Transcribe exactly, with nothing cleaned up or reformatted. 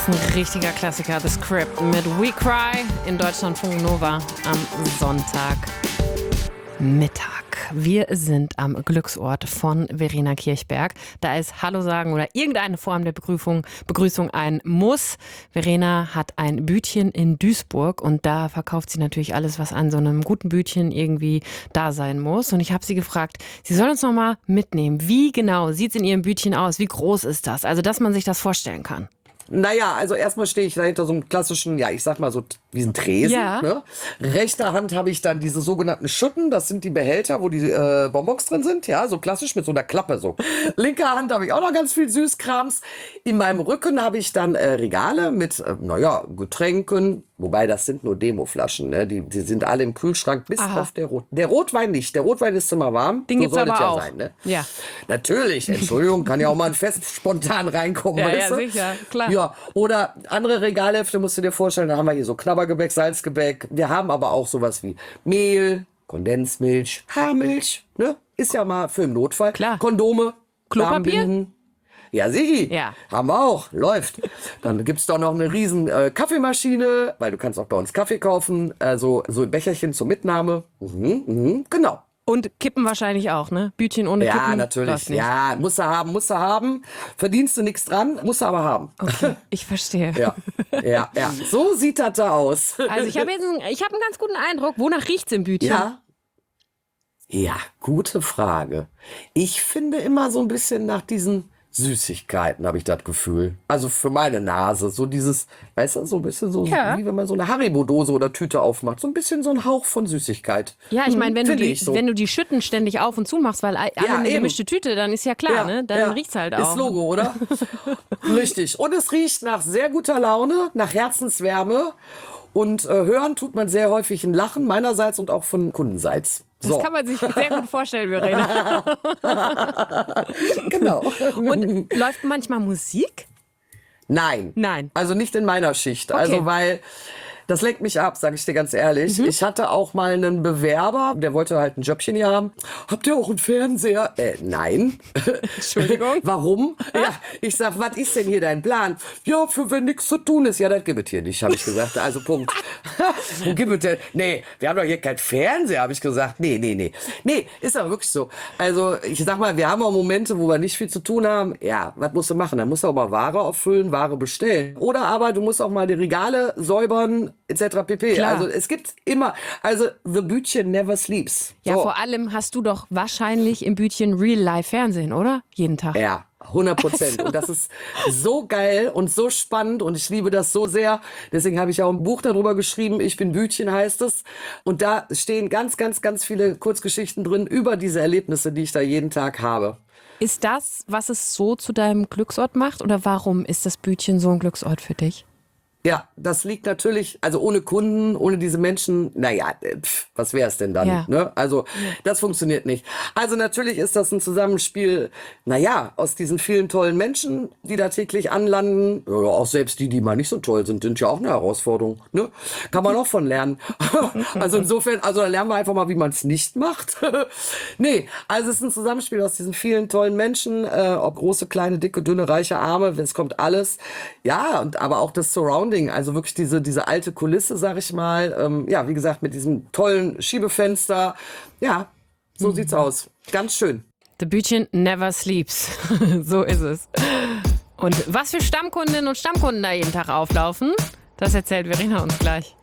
ist ein richtiger Klassiker, The Script mit We Cry in Deutschlandfunk Nova am Sonntag Mittag. Wir sind am Glücksort von Verena Kirchberg. Da ist Hallo sagen oder irgendeine Form der Begrüßung, Begrüßung ein Muss. Verena hat ein Bütchen in Duisburg und da verkauft sie natürlich alles, was an so einem guten Bütchen irgendwie da sein muss. Und ich habe sie gefragt, sie soll uns noch mal mitnehmen. Wie genau sieht es in ihrem Bütchen aus? Wie groß ist das? Also, dass man sich das vorstellen kann. Naja, also erstmal stehe ich da hinter so einem klassischen, ja, ich sag mal so wie ein Tresen. Ja. Ne? Rechter Hand habe ich dann diese sogenannten Schütten, das sind die Behälter, wo die äh, Bonbons drin sind, ja, so klassisch mit so einer Klappe so. Linker Hand habe ich auch noch ganz viel Süßkrams. In meinem Rücken habe ich dann äh, Regale mit, äh, naja, Getränken, wobei das sind nur Demoflaschen, ne? die, die sind alle im Kühlschrank, bis Aha. auf der Rot. Der Rotwein nicht, der Rotwein ist immer warm. Den so gibt's soll aber es ja auch. sein, ne? Ja. Natürlich, Entschuldigung, kann ja auch mal ein Fest spontan reinkommen. Ja, weißt ja, du? sicher, klar. Ja, oder andere Regalhefte musst du dir vorstellen, da haben wir hier so Knabbergebäck, Salzgebäck. Wir haben aber auch sowas wie Mehl, Kondensmilch, Haarmilch, ne? Ist ja mal für im Notfall. Klar. Kondome, Klopapier? Darmbinden. Ja, Sigi, Ja. haben wir auch, läuft. Dann gibt's doch noch eine riesen äh, Kaffeemaschine, weil du kannst auch bei uns Kaffee kaufen, also so ein Becherchen zur Mitnahme. Mhm, mhm, genau. Und Kippen wahrscheinlich auch, ne? Bütchen ohne Ja, Kippen. natürlich. läuft nicht. Ja, musst du haben, musst du haben. Verdienst du nichts dran, musst du aber haben. Okay, ich verstehe. Ja, ja, ja. So sieht das da aus. Also ich habe jetzt einen, ich habe einen ganz guten Eindruck. Wonach riecht's im Bütchen? Ja. Ja, gute Frage. Ich finde immer so ein bisschen nach diesen Süßigkeiten, habe ich das Gefühl. Also für meine Nase. So dieses, weißt du, so ein bisschen so, Ja. wie wenn man so eine Haribo-Dose oder Tüte aufmacht. So ein bisschen so ein Hauch von Süßigkeit. Ja, ich meine, wenn, du Finde die- ich so. wenn du die Schütten ständig auf und zu machst, weil alle Ja, eine eben. gemischte Tüte, dann ist ja klar, ne? Dann riecht's halt auch. Ist Logo, oder? Richtig. Und es riecht nach sehr guter Laune, nach Herzenswärme. Und äh, hören tut man sehr häufig ein Lachen meinerseits und auch von Kundenseits. So. Das kann man sich sehr gut vorstellen, Verena. Genau. Und läuft manchmal Musik? Nein. Nein. Also nicht in meiner Schicht. Okay. Also weil das lenkt mich ab, sage ich dir ganz ehrlich. Mhm. Ich hatte auch mal einen Bewerber, der wollte halt ein Jobchen hier haben. Habt ihr auch einen Fernseher? Äh, nein. Entschuldigung. Warum? Ja, ich sag, was ist denn hier dein Plan? Ja, für wenn nichts zu tun ist. Ja, das gibt es hier nicht, habe ich gesagt. Also Punkt. Wo gibt es denn? Nee, wir haben doch hier keinen Fernseher, habe ich gesagt. Nee, nee, nee. Nee, ist aber wirklich so. Also ich sag mal, wir haben auch Momente, wo wir nicht viel zu tun haben. Ja, was musst du machen? Dann musst du auch mal Ware auffüllen, Ware bestellen. Oder aber du musst auch mal die Regale säubern, et cetera pp. Klar. Also es gibt immer, also the Bütchen never sleeps. Ja, So. vor allem hast du doch wahrscheinlich im Bütchen Real-Life-Fernsehen, oder? Jeden Tag. Ja, hundert Prozent. Und das ist so geil und so spannend und ich liebe das so sehr. Deswegen habe ich auch ein Buch darüber geschrieben. Ich bin Bütchen heißt es. Und da stehen ganz, ganz, ganz viele Kurzgeschichten drin über diese Erlebnisse, die ich da jeden Tag habe. Ist das, was es so zu deinem Glücksort macht? Oder warum ist das Bütchen so ein Glücksort für dich? Ja, das liegt natürlich, also ohne Kunden, ohne diese Menschen, naja, pf, was wäre es denn dann? Ja. Ne? Also das funktioniert nicht. Also natürlich ist das ein Zusammenspiel, naja, aus diesen vielen tollen Menschen, die da täglich anlanden. Ja, auch selbst die, die mal nicht so toll sind, sind ja auch eine Herausforderung. Ne? Kann man auch von lernen. Also insofern, also da lernen wir einfach mal, wie man es nicht macht. Nee, also es ist ein Zusammenspiel aus diesen vielen tollen Menschen, äh, ob große, kleine, dicke, dünne, reiche, arme, es kommt alles. Ja, und aber auch das Surrounding. Also wirklich diese, diese alte Kulisse, sag ich mal. Ähm, ja, wie gesagt, mit diesem tollen Schiebefenster. Ja, so mhm. sieht's aus. Ganz schön. The Bütchen never sleeps. So ist es. Und was für Stammkundinnen und Stammkunden da jeden Tag auflaufen, das erzählt Verena uns gleich.